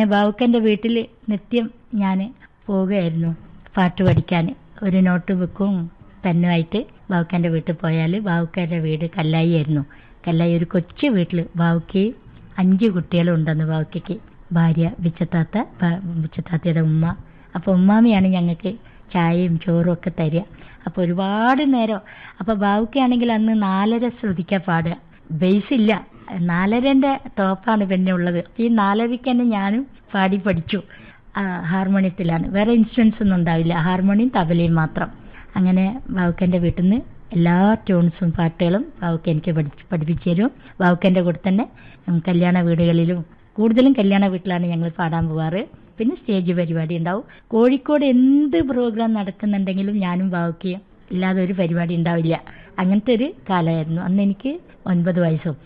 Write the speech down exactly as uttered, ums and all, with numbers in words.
അങ്ങനെ ബാവുക്കൻ്റെ വീട്ടിൽ നിത്യം ഞാൻ പോവുകയായിരുന്നു പാട്ട് പഠിക്കാൻ. ഒരു നോട്ട് ബുക്കും പെന്നുമായിട്ട് ബാവുക്കൻ്റെ വീട്ടിൽ പോയാൽ, ബാവുക്കൻ്റെ വീട് കല്ലായി ആയിരുന്നു. കല്ലായി ഒരു കൊച്ചു വീട്ടിൽ ബാവുക്ക് അഞ്ച് കുട്ടികളും ഉണ്ടെന്ന് ബാവുക്കയ്ക്ക്. ഭാര്യ ബിച്ചത്താത്ത, ബിച്ചത്താത്തയുടെ ഉമ്മ. അപ്പോൾ ഉമ്മാമിയാണ് ഞങ്ങൾക്ക് ചായയും ചോറും ഒക്കെ തരിക. അപ്പോൾ ഒരുപാട് നേരം. അപ്പോൾ ബാവുക്കയാണെങ്കിൽ അന്ന് നാലര ശ്രുതിക്കാൻ പാടുക. ബേസ് ഇല്ല, നാലരൻ്റെ ടോപ്പാണ് പിന്നെ ഉള്ളത്. ഈ നാലരയ്ക്ക് തന്നെ ഞാനും പാടി പഠിച്ചു. ഹാർമോണിയത്തിലാണ്, വേറെ ഇൻസ്ട്രുമെൻസ് ഒന്നും ഉണ്ടാവില്ല, ഹാർമോണിയം തബലയും മാത്രം. അങ്ങനെ ബാവുക്കൻ്റെ വീട്ടിൽ നിന്ന് എല്ലാ ട്യൂൺസും പാട്ടുകളും ബാവുക്ക എനിക്ക് പഠിച്ച് പഠിപ്പിച്ചു തരും. ബാവുക്കൻ്റെ കൂടെ തന്നെ കല്യാണ വീടുകളിലും, കൂടുതലും കല്യാണ വീട്ടിലാണ് ഞങ്ങൾ പാടാൻ പോവാറ്. പിന്നെ സ്റ്റേജ് പരിപാടി ഉണ്ടാവും. കോഴിക്കോട് എന്ത് പ്രോഗ്രാം നടക്കുന്നുണ്ടെങ്കിലും ഞാനും ബാവുക്കയും ഇല്ലാതെ ഒരു പരിപാടി ഉണ്ടാവില്ല. അങ്ങനത്തെ ഒരു കാലമായിരുന്നു. അന്ന് എനിക്ക് ഒൻപത് വയസ്സും.